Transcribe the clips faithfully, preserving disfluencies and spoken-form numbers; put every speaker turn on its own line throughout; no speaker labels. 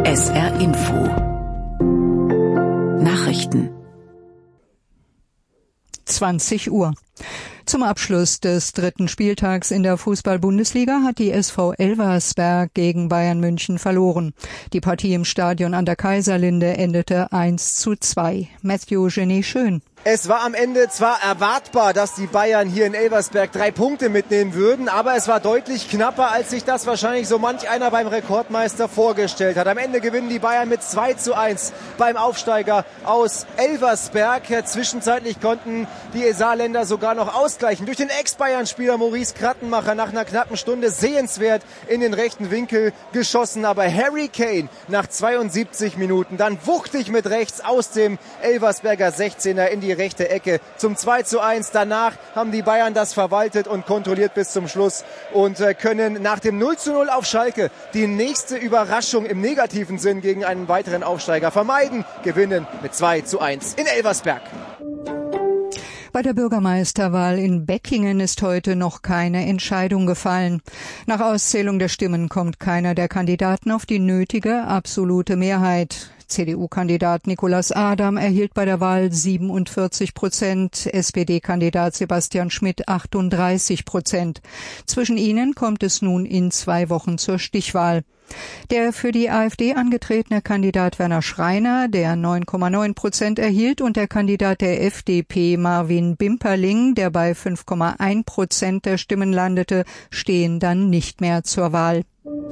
S R Info Nachrichten
zwanzig Uhr. Zum Abschluss des dritten Spieltags in der Fußball-Bundesliga hat die S V Elversberg gegen Bayern München verloren. Die Partie im Stadion an der Kaiserlinde endete eins zu zwei. Matthew Genie Schön.
Es war am Ende zwar erwartbar, dass die Bayern hier in Elversberg drei Punkte mitnehmen würden, aber es war deutlich knapper, als sich das wahrscheinlich so manch einer beim Rekordmeister vorgestellt hat. Am Ende gewinnen die Bayern mit zwei zu eins beim Aufsteiger aus Elversberg. Zwischenzeitlich konnten die Saarländer sogar noch ausgleichen durch den Ex-Bayern-Spieler Maurice Krattenmacher nach einer knappen Stunde sehenswert in den rechten Winkel geschossen. Aber Harry Kane nach zweiundsiebzig Minuten dann wuchtig mit rechts aus dem Elversberger sechzehner in die rechte Ecke zum zwei zu eins. Danach haben die Bayern das verwaltet und kontrolliert bis zum Schluss und können nach dem null zu null auf Schalke die nächste Überraschung im negativen Sinn gegen einen weiteren Aufsteiger vermeiden. Gewinnen mit zwei zu eins in Elversberg.
Bei der Bürgermeisterwahl in Beckingen ist heute noch keine Entscheidung gefallen. Nach Auszählung der Stimmen kommt keiner der Kandidaten auf die nötige absolute Mehrheit. C D U-Kandidat Nicolas Adam erhielt bei der Wahl siebenundvierzig Prozent, S P D-Kandidat Sebastian Schmidt achtunddreißig Prozent. Zwischen ihnen kommt es nun in zwei Wochen zur Stichwahl. Der für die AfD angetretene Kandidat Werner Schreiner, der neun Komma neun Prozent erhielt, und der Kandidat der F D P Marvin Bimperling, der bei fünf Komma eins Prozent der Stimmen landete, stehen dann nicht mehr zur Wahl.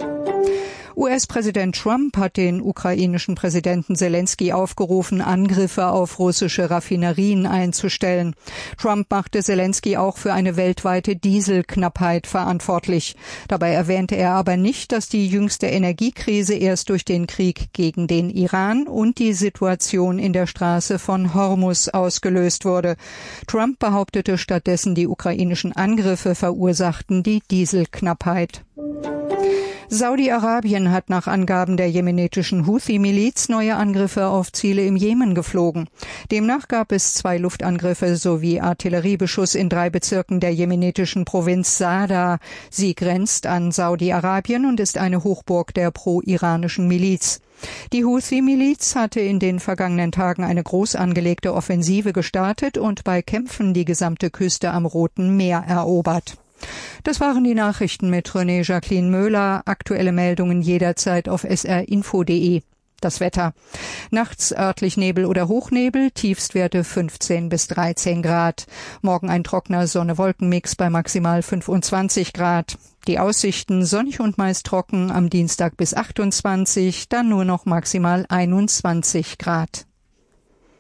U S-Präsident Trump hat den ukrainischen Präsidenten Selenskyj aufgerufen, Angriffe auf russische Raffinerien einzustellen. Trump machte Selenskyj auch für eine weltweite Dieselknappheit verantwortlich. Dabei erwähnte er aber nicht, dass die jüngste Energiekrise erst durch den Krieg gegen den Iran und die Situation in der Straße von Hormuz ausgelöst wurde. Trump behauptete stattdessen, die ukrainischen Angriffe verursachten die Dieselknappheit. Saudi-Arabien hat nach Angaben der jemenitischen Houthi-Miliz neue Angriffe auf Ziele im Jemen geflogen. Demnach gab es zwei Luftangriffe sowie Artilleriebeschuss in drei Bezirken der jemenitischen Provinz Sada. Sie grenzt an Saudi-Arabien und ist eine Hochburg der pro-iranischen Miliz. Die Houthi-Miliz hatte in den vergangenen Tagen eine groß angelegte Offensive gestartet und bei Kämpfen die gesamte Küste am Roten Meer erobert. Das waren die Nachrichten mit René Jacqueline Möhler. Aktuelle Meldungen jederzeit auf s r info punkt d e. Das Wetter. Nachts örtlich Nebel oder Hochnebel, Tiefstwerte fünfzehn bis dreizehn Grad. Morgen ein trockener Sonne-Wolken-Mix bei maximal fünfundzwanzig Grad. Die Aussichten sonnig und meist trocken, am Dienstag bis achtundzwanzig, dann nur noch maximal einundzwanzig Grad.